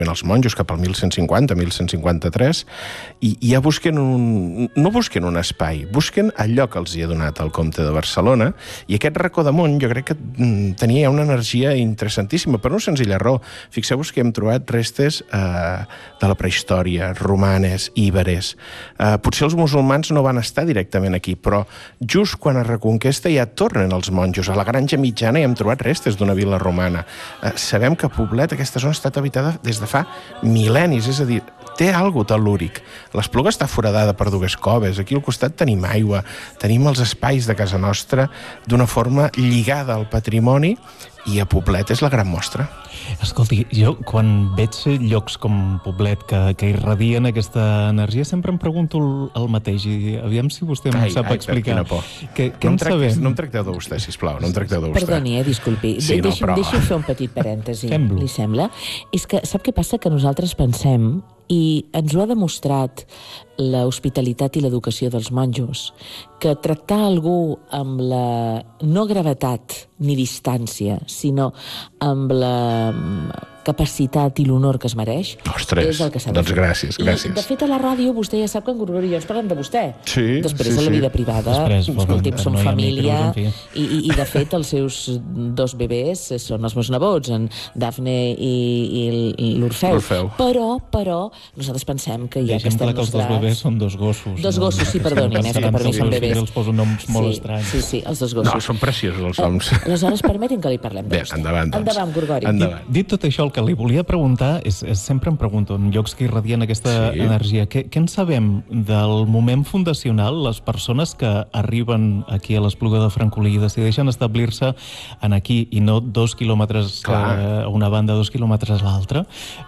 els monjos cap al 1150, 1153, i ja busquen no busquen un espai, busquen allò que els hi ha donat el comte de Barcelona, i aquest racó de món jo crec que tenia una energia interessantíssima, per una senzilla raó. Fixeu-vos que hem trobat restes de la prehistòria, romanes, íberes. Potser els musulmans no van estar directament aquí, però just quan es reconquesta ja tornen els monjos. A la Granja Mitjana hi hem trobat restes d'una vila romana. Sabem que Poblet, aquesta zona, ha estat habitada des de fa mil·lennis, és a dir, té alguna cosa tel·lúric. L'Espluga està foradada per dues coves, aquí al costat tenim aigua, tenim els espais de casa nostra d'una forma lligada al patrimoni, i a Poblet és la gran mostra. Escolti, jo quan veig llocs com Poblet que irradien aquesta energia sempre em pregunto el mateix, i aviam si vostè em sap explicar. Quina por. Què en sabem? No em tracteu de vostè, sisplau, no em tracteu de vostè. Perdoni, disculpi. Sí, Deixi'm fer un petit parèntesi, Fem-lo. li sembla? És que sap què passa? Que nosaltres pensem, i ens ho ha demostrat l'hospitalitat i l'educació dels monjos, que tractar algú amb la no gravetat ni distància, sinó amb la capacitat i l'honor que es mereix, Ostres, és el que s'ha de doncs fer. gràcies. I, de fet, a la ràdio vostè ja sap que en Gorgori i jo ens parlem de vostè. Sí, Després sí, de la sí. vida privada, escolti'm, som no hi ha família, micros, en i de fet els seus dos bebès són els meus nebots, en Dafne i l'Orfeu. Però nosaltres pensem que hi ha que Deixem estem clar que els dos bebès són dos gossos. Dos gossos, sí, perdoni, que per mi són bebès. Els poso noms molt estranys. Sí, els dos gossos. No, són preciosos els noms. Aleshores, permetin que li parlem de Bé, vostè. endavant, doncs. Endavant, Gorgori. Endavant. Dit tot això, el que li volia preguntar sempre em pregunto, en llocs que irradien aquesta energia, què en sabem del moment fundacional, les persones que arriben aquí a l'Espluga de Francolí i decideixen establir-se en aquí i no 2 quilòmetres a una banda, 2 quilòmetres a l'altra?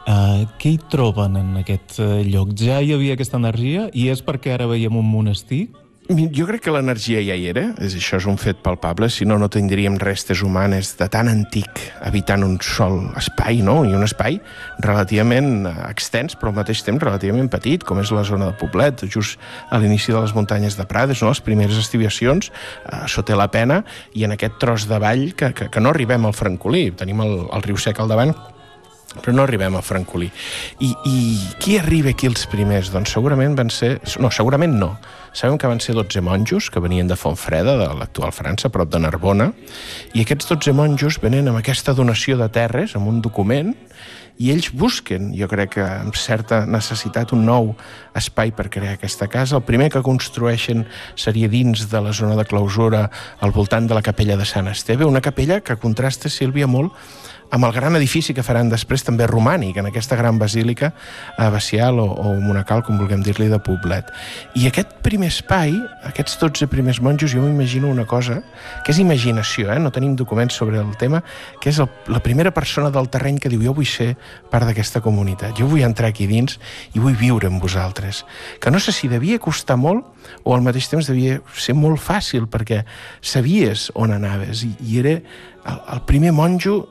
Què hi troben en aquest lloc? Ja hi havia aquesta energia i és perquè ara veiem un monestir? Jo crec que l'energia ja hi era, això és un fet palpable, si no, no tindríem restes humanes de tan antic habitant un sol espai, no? I un espai relativament extens, però al mateix temps relativament petit, com és la zona de Poblet, just a l'inici de les muntanyes de Prades, no? Les primeres estivacions, sota la Pena, i en aquest tros de vall que no arribem al Francolí, tenim el riu Sec al davant, però no arribem a Francolí. I qui arriba aquí els primers? Doncs segurament van ser... No, segurament no. Sabem que van ser 12 monjos que venien de Fontfreda, de l'actual França, prop de Narbona, i aquests 12 monjos venen amb aquesta donació de terres, amb un document, i ells busquen, jo crec que amb certa necessitat, un nou espai per crear aquesta casa. El primer que construeixen seria dins de la zona de clausura, al voltant de la capella de Sant Esteve, una capella que contrasta, Sílvia, molt amb el gran edifici que faran després també romànic, en aquesta gran basílica abacial o monacal, com vulguem dir-li, de Poblet. I aquest primer espai, aquests 12 primers monjos, jo m'imagino una cosa, que és imaginació, no tenim documents sobre el tema, que és la primera persona del terreny que diu: jo vull ser part d'aquesta comunitat, jo vull entrar aquí dins i vull viure amb vosaltres. Que no sé si devia costar molt o al mateix temps devia ser molt fàcil, perquè sabies on anaves i era el primer monjo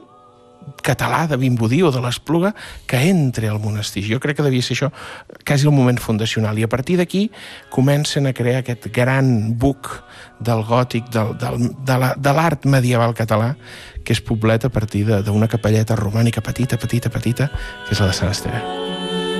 català de Vimbodí o de l'Espluga que entra al monestir. Jo crec que devia ser això quasi el moment fundacional, i a partir d'aquí comencen a crear aquest gran buc del gòtic, de l'art medieval català, que és Poblet, a partir d'una capelleta romànica petita, que és la de Sant Esteve.